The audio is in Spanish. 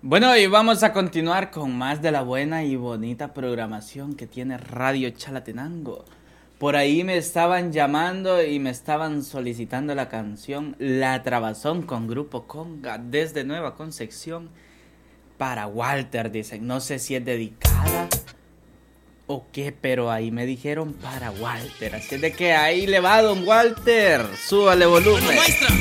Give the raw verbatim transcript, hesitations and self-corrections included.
Bueno, y vamos a continuar con más de la buena y bonita programación que tiene Radio Chalatenango. Por ahí me estaban llamando y me estaban solicitando la canción La Trabazón con Grupo Conga desde Nueva Concepción para Walter, dicen. No sé si es dedicada o qué, pero ahí me dijeron para Walter. Así es de que ahí le va, don Walter. Súbale volumen. Bueno, maestra,